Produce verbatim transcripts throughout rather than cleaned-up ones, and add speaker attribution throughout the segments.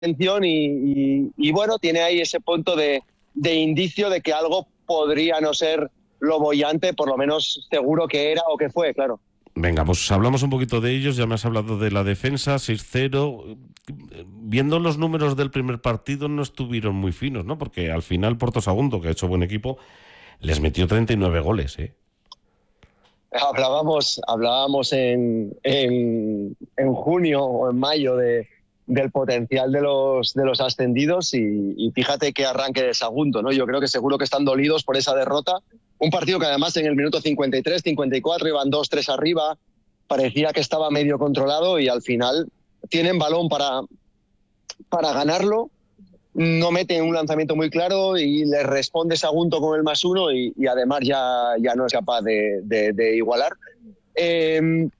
Speaker 1: atención y, y, y bueno, tiene ahí ese punto de, de indicio de que algo podría no ser lo boyante, por lo menos seguro que era o que fue, claro.
Speaker 2: Venga, pues hablamos un poquito de ellos. Ya me has hablado de la defensa, seis cero. Viendo los números del primer partido no estuvieron muy finos, ¿no? Porque al final Porto Sagunto, que ha hecho buen equipo, les metió treinta y nueve goles, ¿eh?
Speaker 1: Hablábamos, hablábamos en, en, en junio o en mayo de, del potencial de los, de los ascendidos y, y fíjate qué arranque de Sagunto, ¿no? Yo creo que seguro que están dolidos por esa derrota. Un partido que además en el minuto cincuenta y tres, cincuenta y cuatro iban dos tres arriba, parecía que estaba medio controlado y al final tienen balón para, para ganarlo, no meten un lanzamiento muy claro y le responde Sagunto con el más uno y, y además ya, ya no es capaz de, de, de igualar. Eh,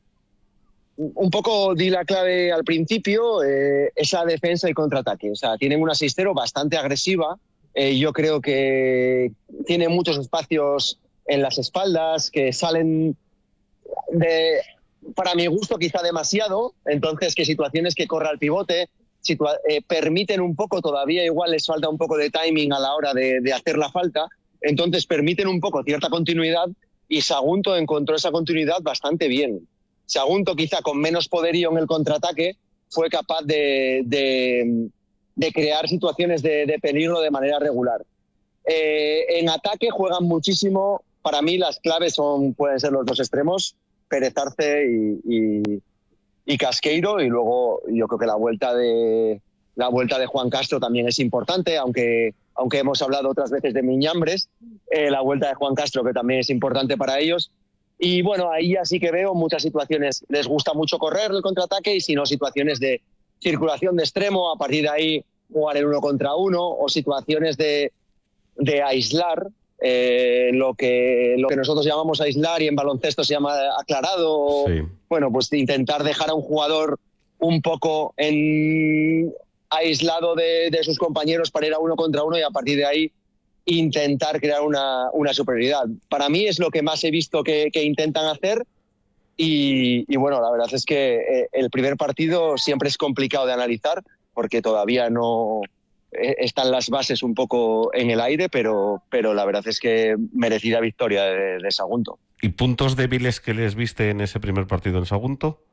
Speaker 1: un poco di la clave al principio, eh, esa defensa y contraataque. O sea, tienen una seis cero bastante agresiva. Eh, yo creo que tiene muchos espacios en las espaldas que salen de, para mi gusto, quizá demasiado. Entonces, que situaciones que corra el pivote situa- eh, permiten un poco, todavía igual les falta un poco de timing a la hora de, de hacer la falta. Entonces, permiten un poco cierta continuidad y Sagunto encontró esa continuidad bastante bien. Sagunto, quizá con menos poderío en el contraataque, fue capaz de, de, de crear situaciones de, de peligro de manera regular. Eh, en ataque juegan muchísimo. Para mí las claves son, pueden ser los dos extremos, Pérez Arce y, y, y Casqueiro, y luego yo creo que la vuelta de la vuelta de Juan Castro también es importante, aunque, aunque hemos hablado otras veces de Miñambres, eh, la vuelta de Juan Castro que también es importante para ellos. Y bueno, ahí ya sí que veo muchas situaciones, les gusta mucho correr el contraataque y si no, situaciones de circulación de extremo, a partir de ahí jugar en uno contra uno o situaciones de, de aislar, eh, lo, que, lo que nosotros llamamos aislar y en baloncesto se llama aclarado.
Speaker 2: Sí.
Speaker 1: Bueno, pues de intentar dejar a un jugador un poco en, aislado de, de sus compañeros para ir a uno contra uno y a partir de ahí intentar crear una, una superioridad. Para mí es lo que más he visto que, que intentan hacer y, y bueno, la verdad es que eh, el primer partido siempre es complicado de analizar porque todavía no eh, están las bases un poco en el aire, pero, pero la verdad es que merecida victoria de, de Sagunto.
Speaker 2: ¿Y puntos débiles que les viste en ese primer partido en Sagunto?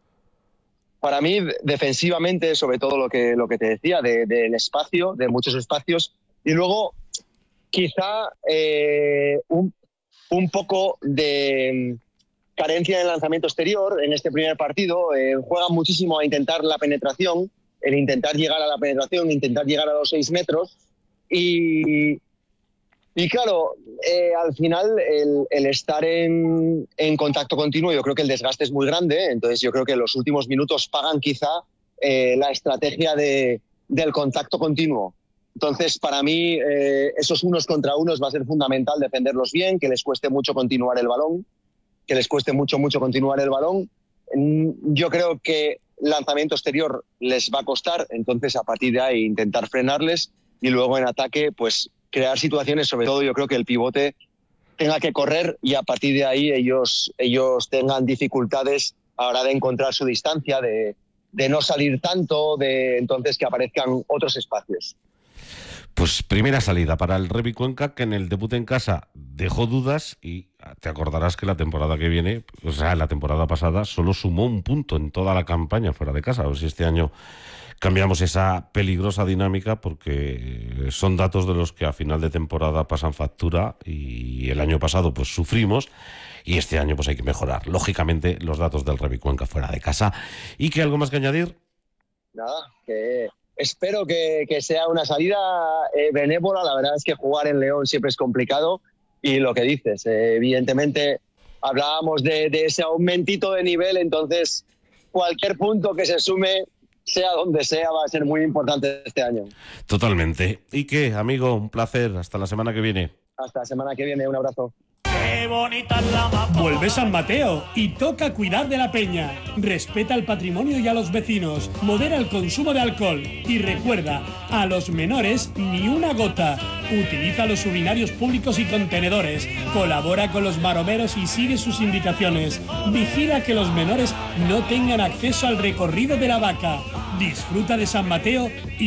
Speaker 1: Para mí, defensivamente, sobre todo lo que, lo que te decía, del de, de espacio, de muchos espacios, y luego quizá eh, un, un poco de carencia en el lanzamiento exterior en este primer partido. Eh, juegan muchísimo a intentar la penetración, el intentar llegar a la penetración, intentar llegar a los seis metros. Y, y claro, eh, al final el, el estar en, en contacto continuo, yo creo que el desgaste es muy grande. Entonces yo creo que los últimos minutos pagan quizá eh, la estrategia de, del contacto continuo. Entonces, para mí, eh, esos unos contra unos va a ser fundamental defenderlos bien, que les cueste mucho continuar el balón, que les cueste mucho, mucho continuar el balón. Yo creo que lanzamiento exterior les va a costar, entonces a partir de ahí intentar frenarles y luego en ataque, pues crear situaciones, sobre todo yo creo que el pivote tenga que correr y a partir de ahí ellos, ellos tengan dificultades a la hora de encontrar su distancia, de, de no salir tanto, de entonces que aparezcan otros espacios.
Speaker 2: Pues primera salida para el Revi Cuenca, que en el debut en casa dejó dudas y te acordarás que la temporada que viene, o sea, la temporada pasada, solo sumó un punto en toda la campaña fuera de casa. A ver si este año cambiamos esa peligrosa dinámica, porque son datos de los que a final de temporada pasan factura y el año pasado pues sufrimos y este año pues hay que mejorar, lógicamente, los datos del Revi Cuenca fuera de casa. ¿Y qué algo más que añadir?
Speaker 1: Nada, que... Espero que, que sea una salida eh, benévola. La verdad es que jugar en León siempre es complicado y lo que dices, eh, evidentemente hablábamos de, de ese aumentito de nivel, entonces cualquier punto que se sume, sea donde sea, va a ser muy importante este año.
Speaker 2: Totalmente. ¿Y qué, amigo? Un placer. Hasta la semana que viene.
Speaker 1: Hasta la semana que viene. Un abrazo.
Speaker 3: qué bonita es la amapola.
Speaker 4: Vuelve San Mateo y toca cuidar de la peña. Respeta el patrimonio y a los vecinos. Modera el consumo de alcohol. Y recuerda, a los menores ni una gota. Utiliza los urinarios públicos y contenedores. Colabora con los maromeros y sigue sus indicaciones. Vigila que los menores no tengan acceso al recorrido de la vaca. Disfruta de San Mateo y